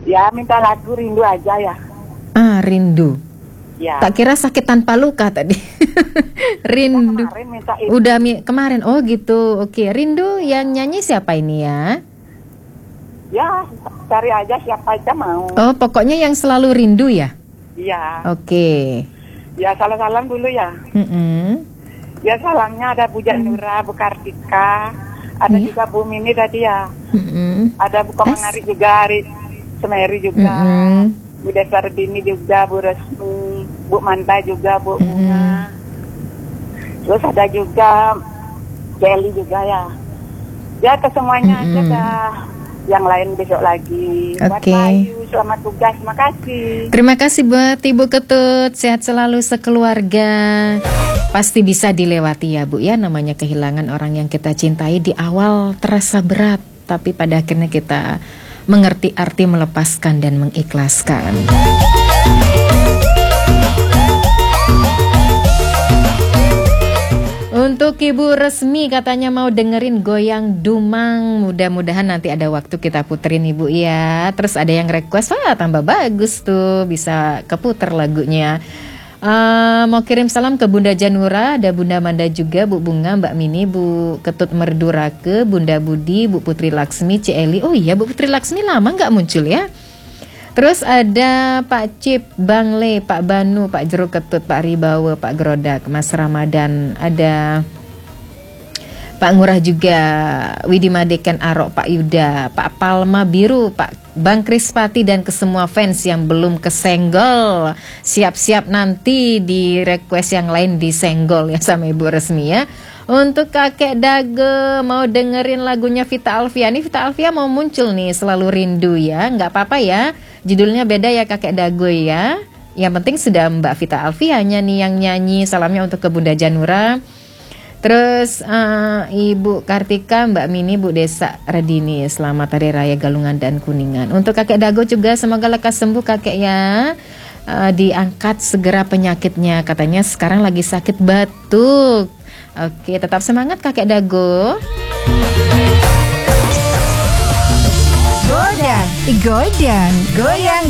Ya, minta lagu Rindu aja ya. Rindu. Ya. Tak kira sakit tanpa luka tadi. Rindu. Kemarin minta itu. Udah kemarin. Oh gitu. Oke, Rindu yang nyanyi siapa ini ya? Ya, cari aja siapa aja mau. Oh, pokoknya yang selalu rindu ya? Iya. Oke. Ya, salam-salam dulu ya. Ya, salamnya ada Bu Janura, Bu Kartika, ada juga Bu Mini tadi ya. Ada Bu Komangari juga, Ari Semeri juga, Bu Desardini juga, Bu Resmi, Bu Manta juga, Bu Bunga. Terus ada juga Kelly juga ya. Ya, ke semuanya aja dah. Yang lain besok lagi. Buat Bayu, selamat tugas, makasih. Terima kasih buat Ibu Ketut, sehat selalu sekeluarga. Pasti bisa dilewati ya Bu ya, namanya kehilangan orang yang kita cintai di awal terasa berat, tapi pada akhirnya kita mengerti arti melepaskan dan mengikhlaskan. Untuk Ibu Resmi katanya mau dengerin Goyang Dumang. Mudah-mudahan nanti ada waktu kita puterin Ibu ya. Terus ada yang request, wah tambah bagus tuh, bisa keputer lagunya. Mau kirim salam ke Bunda Janura, ada Bunda Manda juga, Bu Bunga, Mbak Mini, Bu Ketut Merdurake, Bunda Budi, Bu Putri Laksmi, Celi. Oh iya, Bu Putri Laksmi lama nggak muncul ya. Terus ada Pak Cip, Bang Le, Pak Banu, Pak Jeruk Ketut, Pak Ribawa, Pak Grodak, Mas Ramadan, ada Pak Ngurah juga, Widi Madeken Arok, Pak Yuda, Pak Palma Biru, Pak Bang Krispati, dan ke semua fans yang belum kesenggol. Siap-siap nanti di request yang lain disenggol ya sama Ibu Resmi ya. Untuk Kakek Dage mau dengerin lagunya Vita Alfia. Nih Vita Alfia mau muncul nih, Selalu Rindu ya. Nggak apa-apa ya, judulnya beda ya Kakek Dago ya. Yang penting sudah Mbak Vita Alfianya nih yang nyanyi. Salamnya untuk ke Bunda Janura. Terus Ibu Kartika, Mbak Mini, Bu Desa Radini, selamat Hari Raya Galungan dan Kuningan. Untuk Kakek Dago juga semoga lekas sembuh kakek ya. Diangkat segera penyakitnya, katanya sekarang lagi sakit batuk. Oke, tetap semangat Kakek Dago. Godang, goyang